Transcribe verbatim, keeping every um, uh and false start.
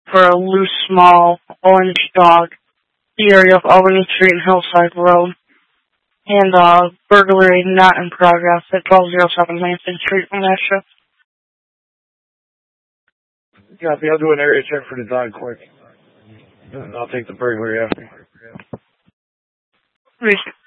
for a loose, small, orange dog. The area of Albany Street and Hillside Road. And uh, burglary not in progress at twelve oh seven Lansing Street from that shift. Copy, I'll do an area check for the dog quick. I'll take the burglary after. Reason.